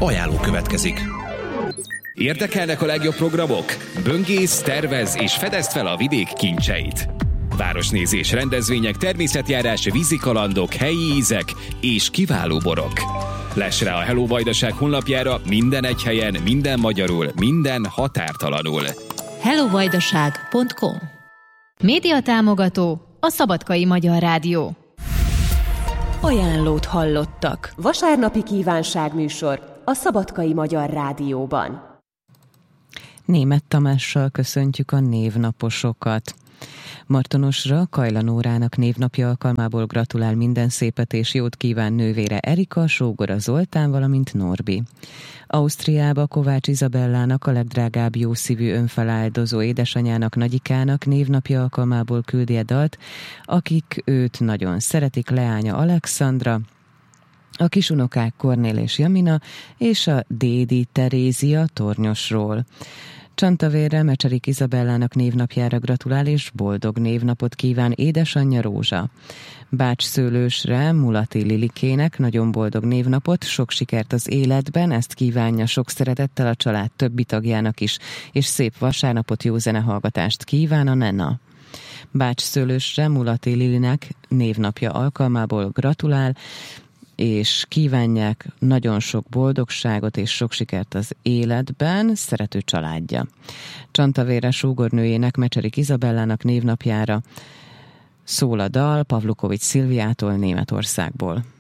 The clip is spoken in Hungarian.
Ajánló következik. Érdekelnek a legjobb programok? Böngész, tervez és fedezd fel a vidék kincseit. Városnézés, rendezvények, természetjárás, vízikalandok, helyi ízek és kiváló borok. Less rá a Hello Vajdaság honlapjára minden egy helyen, minden magyarul, minden határtalanul. hellovajdaság.com. Média támogató a Szabadkai Magyar Rádió. Ajánlót hallottak. Vasárnapi kívánságműsor a Szabadkai Magyar Rádióban. Németh Tamással köszöntjük a névnaposokat. Martonosra Kajla Nórának névnapja alkalmából gratulál minden szépet és jót kíván nővére Erika, sógora Zoltán, valamint Norbi. Ausztriába Kovács Izabellának, a legdrágább jószívű önfeláldozó édesanyának, Nagyikának névnapja alkalmából küldi a dalt, akik őt nagyon szeretik, leánya Alexandra, a kisunokák Kornél és Jamina, és a dédi Terézia Tornyosról. Csantavérre Mecserik Izabellának névnapjára gratulál és boldog névnapot kíván édesanyja Rózsa. Bácsszőlősre Mulati Lilikének nagyon boldog névnapot, sok sikert az életben, ezt kívánja sok szeretettel a család többi tagjának is, és szép vasárnapot, jó zenehallgatást kíván a Nena. Bácsszőlősre Mulati Lilinek névnapja alkalmából gratulál, és kívánják nagyon sok boldogságot és sok sikert az életben szerető családja. Csantavére sógornőjének, Mecserik Izabellának névnapjára szól a dal Pavlukovics Szilviától Németországból.